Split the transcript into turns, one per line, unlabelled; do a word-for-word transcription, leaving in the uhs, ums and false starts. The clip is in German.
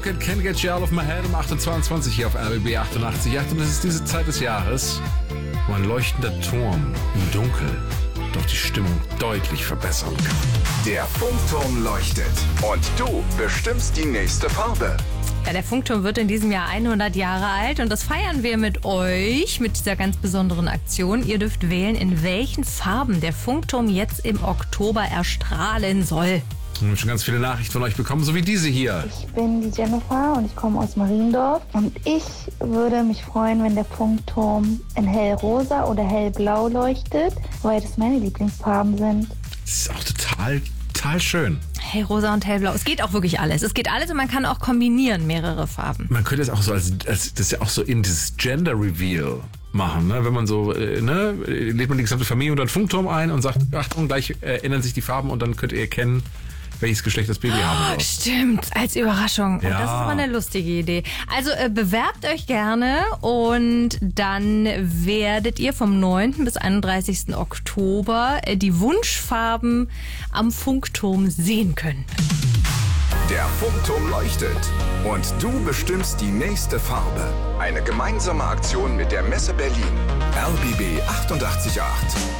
Look at Can't Get You Out of My Head um acht Uhr zweiundzwanzig hier auf R B B achtundachtzig Komma acht. Und es ist diese Zeit des Jahres, wo ein leuchtender Turm im Dunkeln doch die Stimmung deutlich verbessern kann.
Der Funkturm leuchtet und du bestimmst die nächste Farbe.
Ja, der Funkturm wird in diesem Jahr hundert Jahre alt und das feiern wir mit euch, mit dieser ganz besonderen Aktion. Ihr dürft wählen, in welchen Farben der Funkturm jetzt im Oktober erstrahlen soll.
Wir haben schon ganz viele Nachrichten von euch bekommen, so wie diese hier.
Ich bin die Jennifer und ich komme aus Mariendorf. Und ich würde mich freuen, wenn der Funkturm in hellrosa oder hellblau leuchtet, weil das meine Lieblingsfarben sind.
Das ist auch total, total schön.
Hellrosa und hellblau. Es geht auch wirklich alles. Es geht alles und man kann auch kombinieren, mehrere Farben.
Man könnte es auch so als, als das ist ja auch so in dieses Gender Reveal machen, ne? Wenn man so, äh, ne, lädt man die gesamte Familie unter den Funkturm ein und sagt, Achtung, gleich äh, ändern sich die Farben und dann könnt ihr erkennen, welches Geschlecht das Baby haben wird.
Stimmt, als Überraschung. Und
Ja.
das ist aber eine lustige Idee. Also äh, bewerbt euch gerne und dann werdet ihr vom neunten bis einunddreißigsten Oktober äh, die Wunschfarben am Funkturm sehen können.
Der Funkturm leuchtet und du bestimmst die nächste Farbe. Eine gemeinsame Aktion mit der Messe Berlin. R B B achtundachtzig Komma acht.